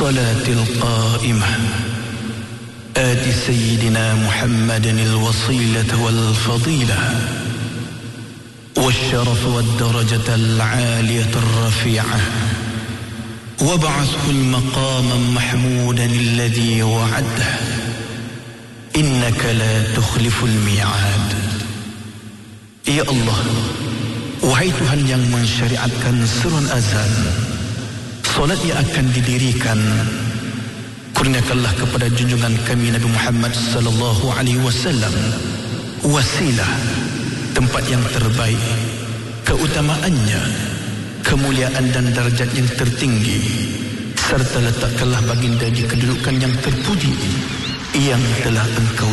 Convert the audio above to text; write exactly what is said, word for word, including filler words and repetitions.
الصلاة القائمة آت سيدنا محمد الوصيلة والفضيلة والشرف والدرجة العالية الرفيعة وابعثه المقام محمودا الذي وعده إنك لا تخلف الميعاد. Ya Allah, wahai Tuhan yang mensyariatkan serun azan, solat yang akan didirikan, kurniakanlah kepada junjungan kami Nabi Muhammad sallallahu alaihi wasallam wasilah, tempat yang terbaik, keutamaannya, kemuliaan dan darjat yang tertinggi, serta letakkanlah baginda di kedudukan yang terpuji yang telah engkau